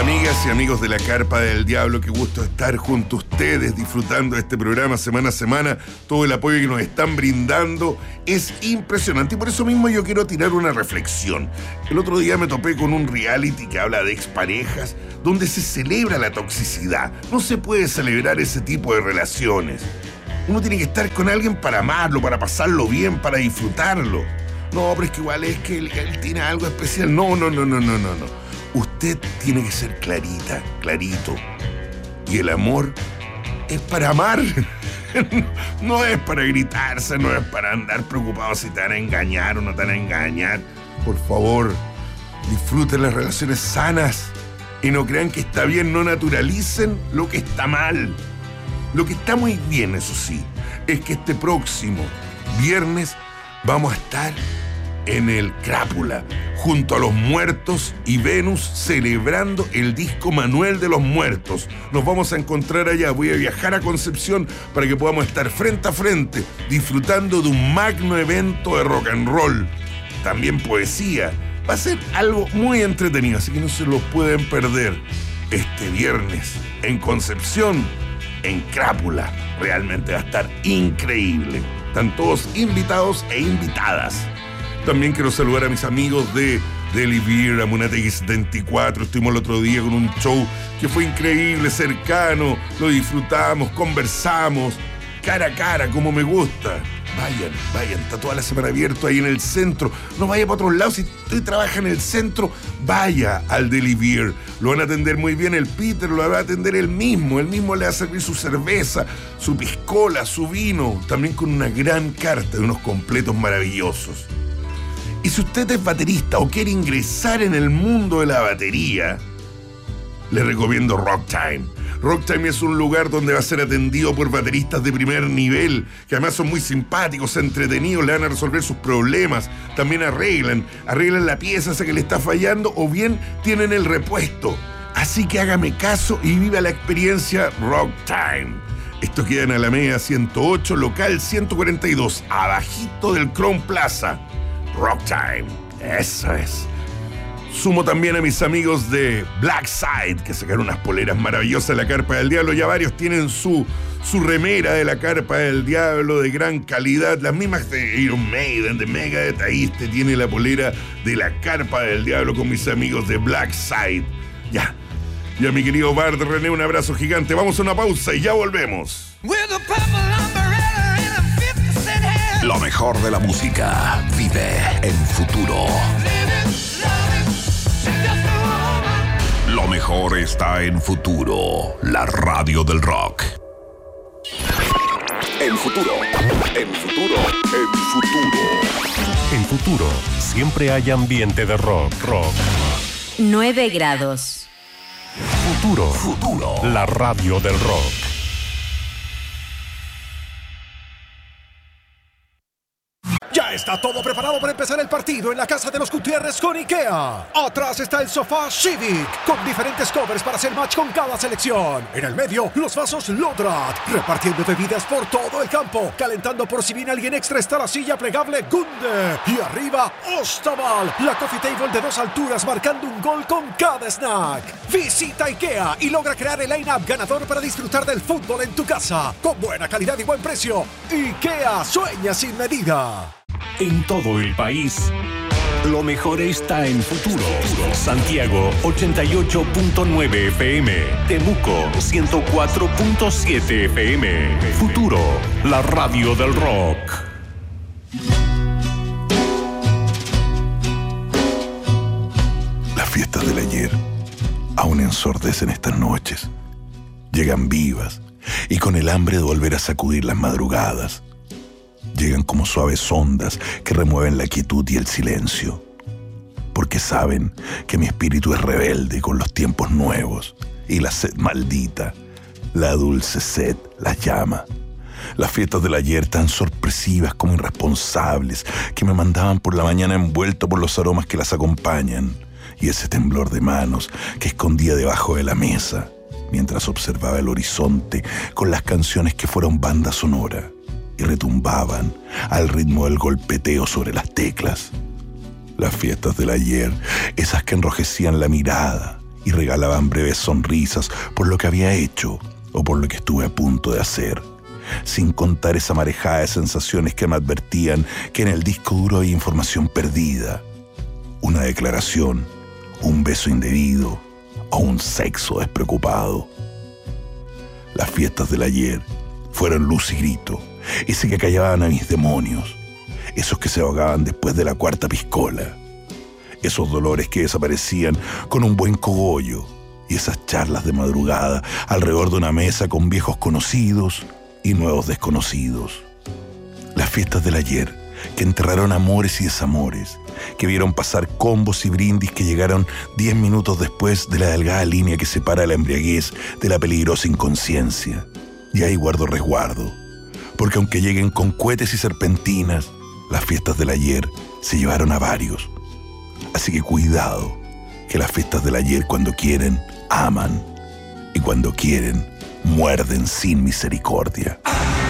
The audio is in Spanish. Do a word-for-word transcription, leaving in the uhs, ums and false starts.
Amigas y amigos de la Carpa del Diablo, qué gusto estar junto a ustedes disfrutando de este programa semana a semana. Todo el apoyo que nos están brindando es impresionante y por eso mismo yo quiero tirar una reflexión. El otro día me topé con un reality que habla de exparejas donde se celebra la toxicidad. No se puede celebrar ese tipo de relaciones. Uno tiene que estar con alguien para amarlo, para pasarlo bien, para disfrutarlo. No, pero es que igual es que él, él tiene algo especial. No, no, no, no, no, no, no. Usted tiene que ser clarita, clarito. Y el amor es para amar. No es para gritarse, no es para andar preocupado si te van a engañar o no te van a engañar. Por favor, disfruten las relaciones sanas y no crean que está bien, no naturalicen lo que está mal. Lo que está muy bien, eso sí, es que este próximo viernes vamos a estar en el Crápula, junto a los muertos y Venus, celebrando el disco Manuel de los Muertos. Nos vamos a encontrar allá. Voy a viajar a Concepción para que podamos estar frente a frente, disfrutando de un magno evento de rock and roll. También poesía. Va a ser algo muy entretenido, así que no se lo pueden perder. Este viernes, en Concepción, en Crápula. Realmente va a estar increíble. Están todos invitados e invitadas. También quiero saludar a mis amigos de Deli Beer, a Munategui setenta y cuatro. Estuvimos el otro día con un show que fue increíble, cercano. Lo disfrutamos, conversamos, cara a cara, como me gusta. Vayan, vayan, está toda la semana abierto ahí en el centro. No vaya para otros lados, si usted trabaja en el centro, vaya al Deli Beer. Lo van a atender muy bien, el Peter lo va a atender él mismo. Él mismo le va a servir su cerveza, su piscola, su vino. También con una gran carta de unos completos maravillosos. Y si usted es baterista o quiere ingresar en el mundo de la batería, le recomiendo Rock Time. Rock Time es un lugar donde va a ser atendido por bateristas de primer nivel, que además son muy simpáticos, entretenidos, le van a resolver sus problemas, también arreglan, arreglan la pieza esa que le está fallando o bien tienen el repuesto. Así que hágame caso y viva la experiencia Rock Time. Esto queda en Alameda ciento ocho, local ciento cuarenta y dos, abajito del Crown Plaza. Rock Time, eso es. Sumo también a mis amigos de Black Side, que sacaron unas poleras maravillosas de la Carpa del Diablo. Ya varios tienen su, su remera de la Carpa del Diablo de gran calidad. Las mismas de Iron Maiden, de Megadeth. Ahí este tiene la polera de la Carpa del Diablo con mis amigos de Black Side. Ya, ya mi querido Bart René, un abrazo gigante. Vamos a una pausa y ya volvemos. Lo mejor de la música vive en Futuro. Lo mejor está en Futuro, la radio del rock. En Futuro, en Futuro, en Futuro. En Futuro, siempre hay ambiente de rock, rock. nueve grados. Futuro, Futuro, la radio del rock. Ya está todo preparado para empezar el partido en la casa de los Gutiérrez con IKEA. Atrás está el sofá Civic, con diferentes covers para hacer match con cada selección. En el medio, los vasos Lodrat, repartiendo bebidas por todo el campo. Calentando por si viene alguien extra está la silla plegable Gunde. Y arriba, Ostaval, la coffee table de dos alturas marcando un gol con cada snack. Visita IKEA y logra crear el line-up ganador para disfrutar del fútbol en tu casa. Con buena calidad y buen precio. IKEA, sueña sin medida. En todo el país, lo mejor está en Futuro. Santiago ochenta y ocho punto nueve F M, Temuco ciento cuatro punto siete F M. Futuro, la radio del rock. Las fiestas del ayer aún ensordecen estas noches. Llegan vivas y con el hambre de volver a sacudir las madrugadas. Llegan como suaves ondas que remueven la quietud y el silencio. Porque saben que mi espíritu es rebelde con los tiempos nuevos y la sed maldita, la dulce sed las llama. Las fiestas del ayer tan sorpresivas como irresponsables que me mandaban por la mañana envuelto por los aromas que las acompañan y ese temblor de manos que escondía debajo de la mesa mientras observaba el horizonte con las canciones que fueron banda sonora y retumbaban al ritmo del golpeteo sobre las teclas. Las fiestas del ayer, esas que enrojecían la mirada y regalaban breves sonrisas por lo que había hecho o por lo que estuve a punto de hacer, sin contar esa marejada de sensaciones que me advertían que en el disco duro había información perdida, una declaración, un beso indebido o un sexo despreocupado. Las fiestas del ayer fueron luz y grito, ese que callaban a mis demonios, esos que se ahogaban después de la cuarta piscola, esos dolores que desaparecían con un buen cogollo y esas charlas de madrugada alrededor de una mesa con viejos conocidos y nuevos desconocidos. Las fiestas del ayer que enterraron amores y desamores, que vieron pasar combos y brindis que llegaron diez minutos después de la delgada línea que separa la embriaguez de la peligrosa inconsciencia. Y ahí guardo resguardo, porque aunque lleguen con cohetes y serpentinas, las fiestas del ayer se llevaron a varios. Así que cuidado, que las fiestas del ayer cuando quieren, aman, y cuando quieren, muerden sin misericordia.